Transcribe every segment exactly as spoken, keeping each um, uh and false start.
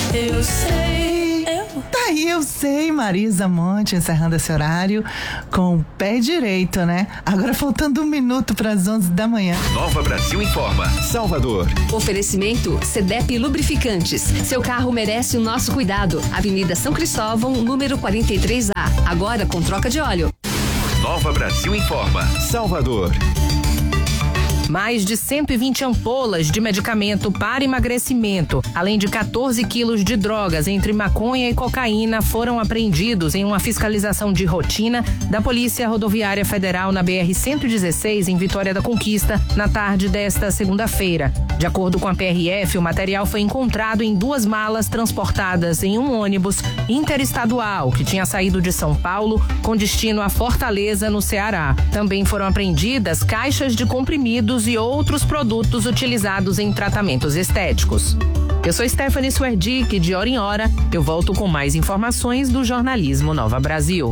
Eu sei, eu... Tá aí, eu sei, Marisa Monte, encerrando esse horário com o pé direito, né? Agora faltando um minuto para as onze da manhã. Nova Brasil Informa, Salvador. Oferecimento Cedep Lubrificantes. Seu carro merece o nosso cuidado. Avenida São Cristóvão, número quarenta e três A. Agora com troca de óleo. Nova Brasil Informa, Salvador. Mais de cento e vinte ampolas de medicamento para emagrecimento, além de quatorze quilos de drogas entre maconha e cocaína foram apreendidos em uma fiscalização de rotina da Polícia Rodoviária Federal na B R cento e dezesseis em Vitória da Conquista, na tarde desta segunda-feira. De acordo com a P R F, o material foi encontrado em duas malas transportadas em um ônibus interestadual que tinha saído de São Paulo com destino a Fortaleza, no Ceará. Também foram apreendidas caixas de comprimidos e outros produtos utilizados em tratamentos estéticos. Eu sou Stephanie Swerdick, de hora em hora eu volto com mais informações do jornalismo Nova Brasil.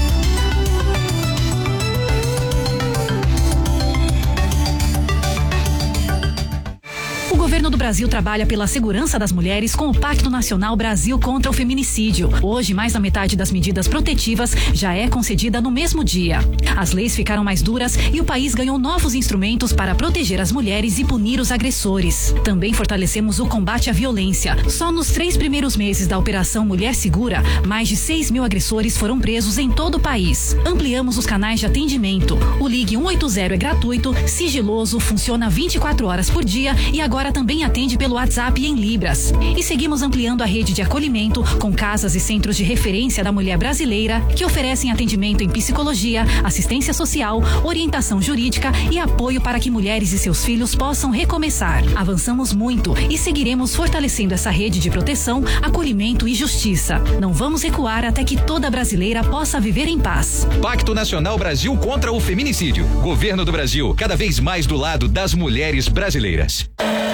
O governo do Brasil trabalha pela segurança das mulheres com o Pacto Nacional Brasil contra o Feminicídio. Hoje, mais da metade das medidas protetivas já é concedida no mesmo dia. As leis ficaram mais duras e o país ganhou novos instrumentos para proteger as mulheres e punir os agressores. Também fortalecemos o combate à violência. Só nos três primeiros meses da Operação Mulher Segura, mais de seis mil agressores foram presos em todo o país. Ampliamos os canais de atendimento. O Ligue um oito zero é gratuito, sigiloso, funciona vinte e quatro horas por dia e agora também atende pelo WhatsApp em Libras. E seguimos ampliando a rede de acolhimento com casas e centros de referência da mulher brasileira que oferecem atendimento em psicologia, assistência social, orientação jurídica e apoio para que mulheres e seus filhos possam recomeçar. Avançamos muito e seguiremos fortalecendo essa rede de proteção, acolhimento e justiça. Não vamos recuar até que toda brasileira possa viver em paz. Pacto Nacional Brasil contra o Feminicídio. Governo do Brasil, cada vez mais do lado das mulheres brasileiras.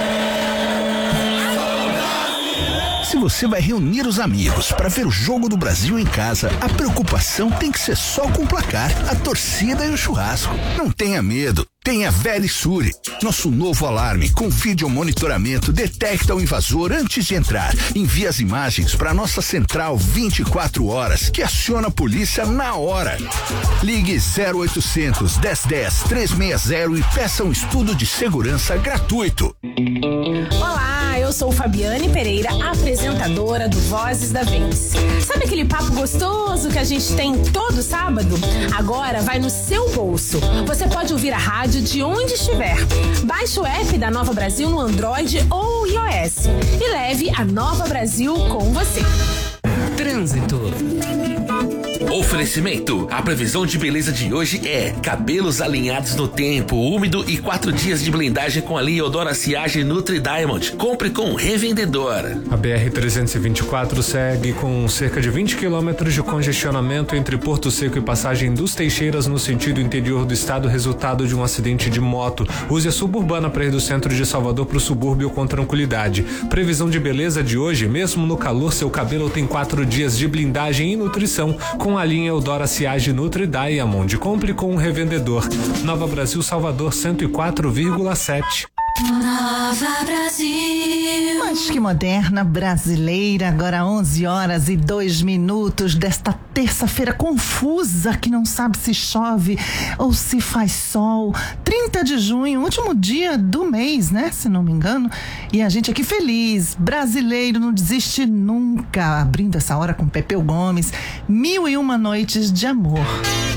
Se você vai reunir os amigos para ver o jogo do Brasil em casa, a preocupação tem que ser só com o placar, a torcida e o churrasco. Não tenha medo. Tenha Verisure. Nosso novo alarme com vídeo monitoramento detecta o invasor antes de entrar. Envia as imagens para nossa central vinte e quatro horas, que aciona a polícia na hora. Ligue zero oitocentos, dez dez, trezentos e sessenta e peça um estudo de segurança gratuito. Olá, eu sou Fabiane Pereira, apresentadora do Vozes da Vence. Sabe aquele papo gostoso que a gente tem todo sábado? Agora vai no seu bolso. Você pode ouvir a rádio de onde estiver. Baixe o app da Nova Brasil no Android ou iOS e leve a Nova Brasil com você. Trânsito. Oferecimento. A previsão de beleza de hoje é cabelos alinhados no tempo, úmido e quatro dias de blindagem com a linha Odora Siage Nutri Diamond. Compre com revendedor. A B R trezentos e vinte e quatro segue com cerca de vinte quilômetros de congestionamento entre Porto Seco e Passagem dos Teixeiras no sentido interior do estado, resultado de um acidente de moto. Use a suburbana para ir do centro de Salvador para o subúrbio com tranquilidade. Previsão de beleza de hoje, mesmo no calor, seu cabelo tem quatro dias de blindagem e nutrição com a linha Eudora Siage Nutri Diamond. Compre com um revendedor. Nova Brasil, Salvador, cento e quatro vírgula sete. Nova Brasil. Mas que moderna brasileira, agora onze horas e dois minutos desta terça-feira confusa, que não sabe se chove ou se faz sol. trinta de junho, último dia do mês, né? Se não me engano. E a gente aqui feliz, brasileiro não desiste nunca. Abrindo essa hora com Pepeu Gomes, Mil e Uma Noites de Amor.